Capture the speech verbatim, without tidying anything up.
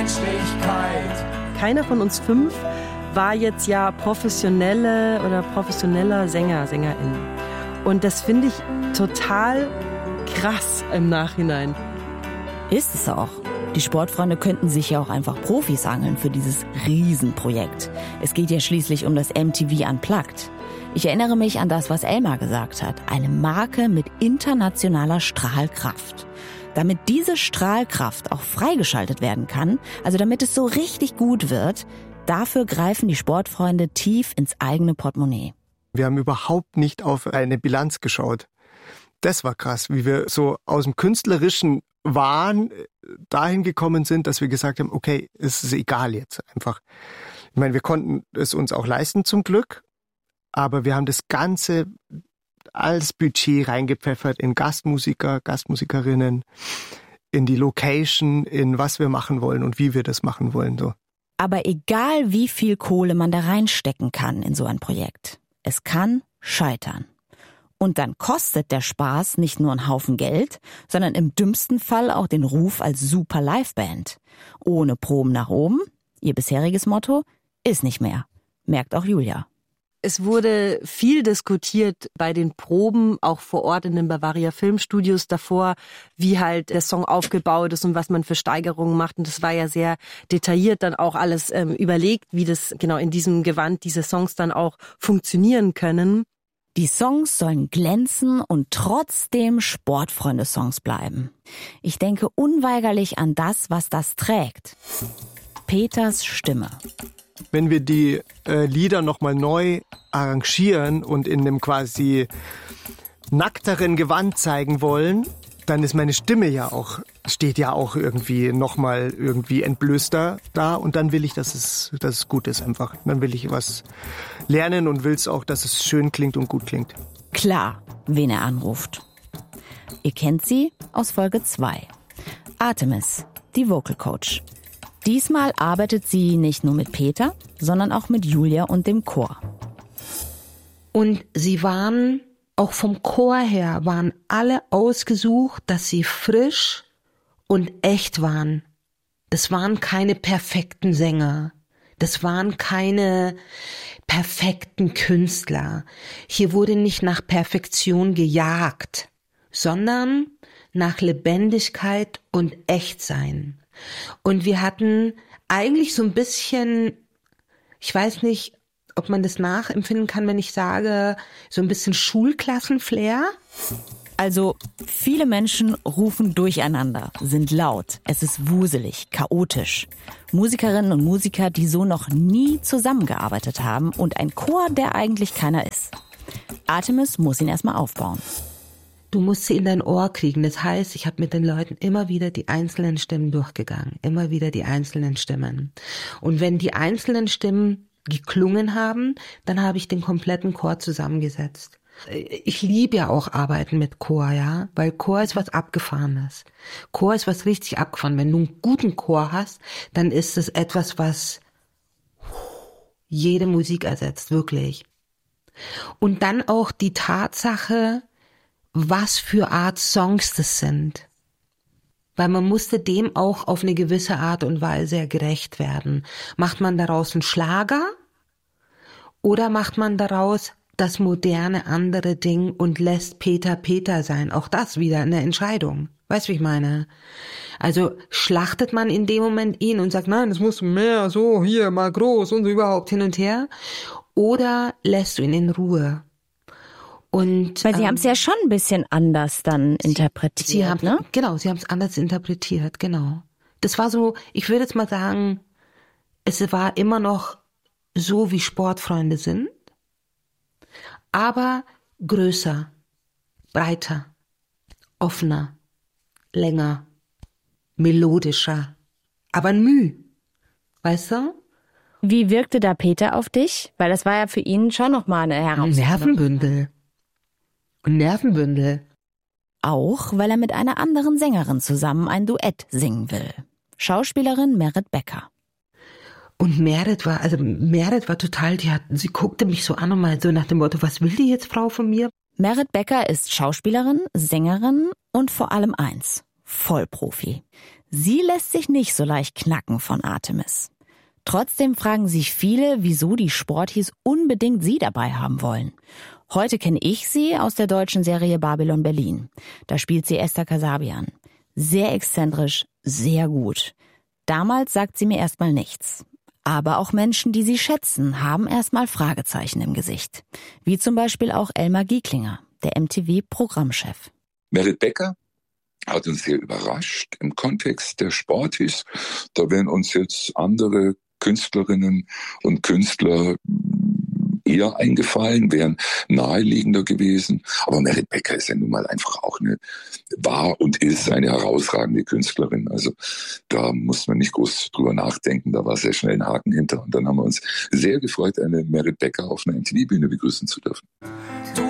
Menschlichkeit. Keiner von uns fünf war jetzt ja professionelle oder professioneller Sänger, Sängerin. Und das finde ich total krass im Nachhinein. Ist es auch. Die Sportfreunde könnten sich ja auch einfach Profis angeln für dieses Riesenprojekt. Es geht ja schließlich um das M T V Unplugged. Ich erinnere mich an das, was Elmar gesagt hat. Eine Marke mit internationaler Strahlkraft. Damit diese Strahlkraft auch freigeschaltet werden kann, also damit es so richtig gut wird, dafür greifen die Sportfreunde tief ins eigene Portemonnaie. Wir haben überhaupt nicht auf eine Bilanz geschaut. Das war krass, wie wir so aus dem künstlerischen Wahn dahin gekommen sind, dass wir gesagt haben, okay, es ist egal jetzt einfach. Ich meine, wir konnten es uns auch leisten zum Glück, aber wir haben das Ganze als Budget reingepfeffert in Gastmusiker, Gastmusikerinnen, in die Location, in was wir machen wollen und wie wir das machen wollen. So. Aber egal, wie viel Kohle man da reinstecken kann in so ein Projekt, es kann scheitern. Und dann kostet der Spaß nicht nur einen Haufen Geld, sondern im dümmsten Fall auch den Ruf als super Liveband. Ohne Proben nach oben, ihr bisheriges Motto, ist nicht mehr. Merkt auch Julia. Es wurde viel diskutiert bei den Proben, auch vor Ort in den Bavaria Filmstudios davor, wie halt der Song aufgebaut ist und was man für Steigerungen macht. Und das war ja sehr detailliert dann auch alles ähm, überlegt, wie das genau in diesem Gewand diese Songs dann auch funktionieren können. Die Songs sollen glänzen und trotzdem Sportfreunde-Songs bleiben. Ich denke unweigerlich an das, was das trägt. Peters Stimme. Wenn wir die äh, Lieder nochmal neu arrangieren und in einem quasi nackteren Gewand zeigen wollen, dann ist meine Stimme ja auch, steht ja auch irgendwie nochmal irgendwie entblößter da und dann will ich, dass es, dass es gut ist einfach. Dann will ich was lernen und will es auch, dass es schön klingt und gut klingt. Klar, wen er anruft. Ihr kennt sie aus Folge zwei. Artemis, die Vocal Coach. Diesmal arbeitet sie nicht nur mit Peter, sondern auch mit Julia und dem Chor. Und sie waren, auch vom Chor her, waren alle ausgesucht, dass sie frisch und echt waren. Das waren keine perfekten Sänger. Das waren keine perfekten Künstler. Hier wurde nicht nach Perfektion gejagt, sondern nach Lebendigkeit und Echtsein. Und wir hatten eigentlich so ein bisschen, ich weiß nicht, ob man das nachempfinden kann, wenn ich sage, so ein bisschen Schulklassenflair. Also viele Menschen rufen durcheinander, sind laut, es ist wuselig, chaotisch. Musikerinnen und Musiker, die so noch nie zusammengearbeitet haben und ein Chor, der eigentlich keiner ist. Artemis muss ihn erstmal aufbauen. Du musst sie in dein Ohr kriegen. Das heißt, ich habe mit den Leuten immer wieder die einzelnen Stimmen durchgegangen. Immer wieder die einzelnen Stimmen. Und wenn die einzelnen Stimmen geklungen haben, dann habe ich den kompletten Chor zusammengesetzt. Ich liebe ja auch Arbeiten mit Chor, ja, weil Chor ist was Abgefahrenes. Chor ist was richtig abgefahren. Wenn du einen guten Chor hast, dann ist es etwas, was jede Musik ersetzt, wirklich. Und dann auch die Tatsache, was für Art Songs das sind. Weil man musste dem auch auf eine gewisse Art und Weise gerecht werden. Macht man daraus einen Schlager oder macht man daraus das moderne andere Ding und lässt Peter Peter sein? Auch das wieder eine Entscheidung. Weißt du, wie ich meine? Also schlachtet man in dem Moment ihn und sagt, nein, das muss mehr, so, hier, mal groß und so überhaupt hin und her. Oder lässt du ihn in Ruhe? Und, Weil sie ähm, haben es ja schon ein bisschen anders dann sie, interpretiert, sie haben, ne? Genau, sie haben es anders interpretiert, genau. Das war so, ich würde jetzt mal sagen, es war immer noch so, wie Sportfreunde sind, aber größer, breiter, offener, länger, melodischer, aber ein Müh, weißt du? Wie wirkte da Peter auf dich? Weil das war ja für ihn schon nochmal eine Herausforderung. Nervenbündel. Ein Nervenbündel. Auch, weil er mit einer anderen Sängerin zusammen ein Duett singen will. Schauspielerin Merit Becker. Und Merit war, also Merit war total, die hat, sie guckte mich so an und mal so nach dem Motto, was will die jetzt, Frau, von mir? Merit Becker ist Schauspielerin, Sängerin und vor allem eins, Vollprofi. Sie lässt sich nicht so leicht knacken von Artemis. Trotzdem fragen sich viele, wieso die Sporties unbedingt sie dabei haben wollen. Heute kenne ich sie aus der deutschen Serie Babylon Berlin. Da spielt sie Esther Kasabian. Sehr exzentrisch, sehr gut. Damals sagt sie mir erstmal nichts. Aber auch Menschen, die sie schätzen, haben erstmal Fragezeichen im Gesicht. Wie zum Beispiel auch Elmar Gieklinger, der M T V-Programmchef. Merit Becker hat uns sehr überrascht im Kontext der Sporties. Da werden uns jetzt andere Künstlerinnen und Künstler eher eingefallen, wären naheliegender gewesen. Aber Merit Becker ist ja nun mal einfach auch eine, war und ist eine herausragende Künstlerin. Also da muss man nicht groß drüber nachdenken. Da war sehr schnell ein Haken hinter. Und dann haben wir uns sehr gefreut, eine Merit Becker auf einer M T V-Bühne begrüßen zu dürfen.